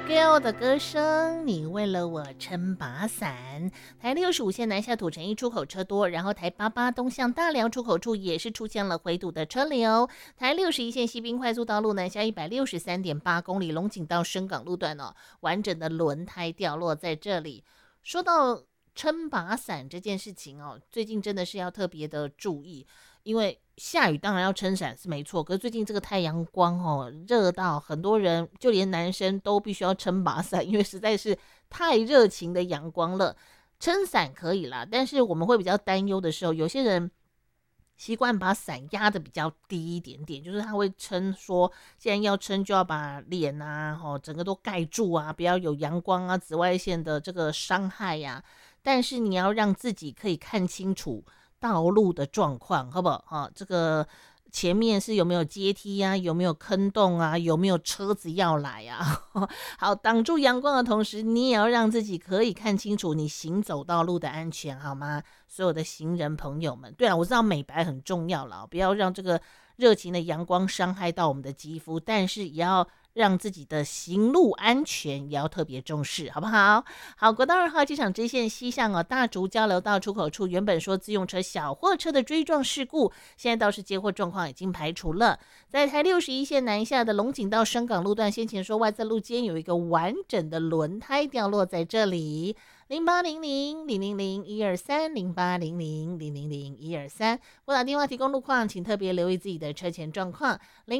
Girl 的歌声，你为了我撑把伞。台65线南下土城一出口车多，然后台88东向大寮出口处也是出现了回堵的车流。台61线西滨快速道路南下163.8公里，龙井到深港路段完整的轮胎掉落在这里。说到撑把伞这件事情最近真的是要特别的注意，因为下雨当然要撑伞是没错，可是最近这个太阳光热到很多人就连男生都必须要撑把伞，因为实在是太热情的阳光了。撑伞可以啦，但是我们会比较担忧的时候，有些人习惯把伞压的比较低一点点，就是他会撑说现在要撑就要把脸整个都盖住啊，不要有阳光啊紫外线的这个伤害呀，但是你要让自己可以看清楚道路的状况，好不好？这个前面是有没有阶梯啊，有没有坑洞啊，有没有车子要来啊？好，挡住阳光的同时，你也要让自己可以看清楚你行走道路的安全，好吗？所有的行人朋友们，对啊，我知道美白很重要了，不要让这个热情的阳光伤害到我们的肌肤，但是也要让自己的行路安全也要特别重视，好不好？好，国道2号机场支线西向大竹交流道出口处，原本说自用车、小货车的追撞事故，现在倒是接获状况已经排除了。在台61线南下的龙井到深港路段，先前说外侧路肩有一个完整的轮胎掉落在这里。0800-000-123，0800-000-123，拨打电话提供路况，请特别留意自己的车前状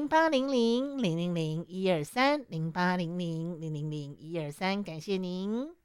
况。0800-000-123，0800-000-123，感谢您。